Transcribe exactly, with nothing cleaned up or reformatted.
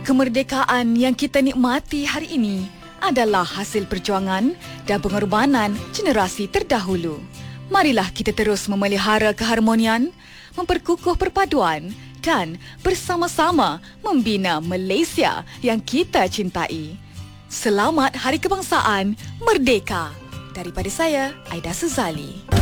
Kemerdekaan yang kita nikmati hari ini adalah hasil perjuangan dan pengorbanan generasi terdahulu. Marilah kita terus memelihara keharmonian, memperkukuh perpaduan dan bersama-sama membina Malaysia yang kita cintai. Selamat Hari Kebangsaan Merdeka. Daripada saya, Aida Suzali.